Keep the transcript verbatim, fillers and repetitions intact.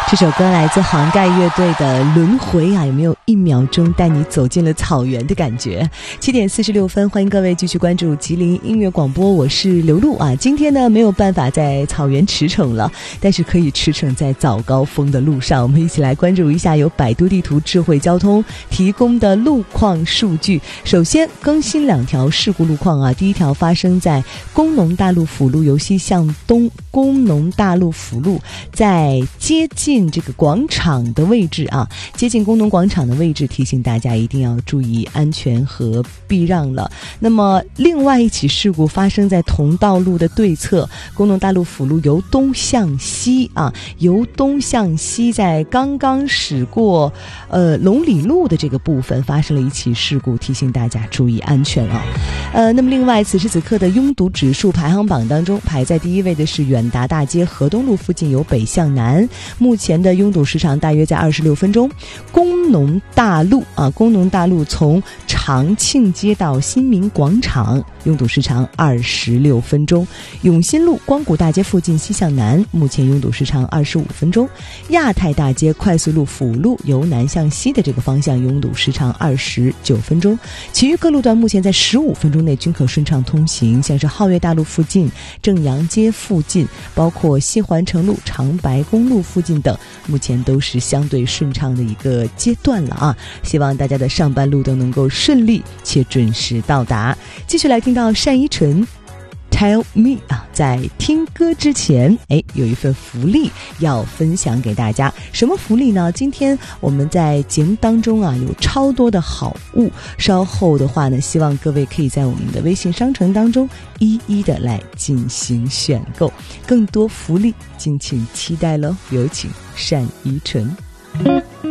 这首歌来自杭盖乐队的《轮回》啊，有没有一秒钟带你走进了草原的感觉？七点四十六分，欢迎各位继续关注吉林音乐广播，我是刘露啊。今天呢没有办法在草原驰骋了，但是可以驰骋在早高峰的路上。我们一起来关注一下由百度地图智慧交通提供的路况数据。首先更新两条事故路况啊，第一条发生在工农大路辅路由西向东，工农大路辅路在接近这个广场的位置啊，接近工农广场的位置，提醒大家一定要注意安全和避让了。那么另外一起事故发生在同道路的对侧，工农大路辅路由东向西啊，由东向西在刚刚驶过呃龙里路的这个部分发生了一起事故，提醒大家注意安全啊。呃，那么另外此时此刻的拥堵指数排行榜当中，排在第一位的是远达大街河东路附近由北向南，目前的拥堵时长大约在二十六分钟。工农大路啊，工农大路从长庆街到新民广场，拥堵时长二十六分钟。永新路光谷大街附近西向南，目前拥堵时长二十五分钟。亚太大街快速路辅路由南向西的这个方向拥堵时长二十九分钟。其余各路段目前在十五分钟内均可顺畅通行，像是皓月大路附近、正阳街附近，包括西环城路、长白公路附近等，目前都是相对顺畅的一个阶段了啊！希望大家的上班路都能够顺利且准时到达。继续来听到单依纯 Tell Me 啊，在听歌之前，哎，有一份福利要分享给大家。什么福利呢？今天我们在节目当中啊，有超多的好物。稍后的话呢，希望各位可以在我们的微信商城当中一一的来进行选购。更多福利，敬请期待喽！有请单依纯。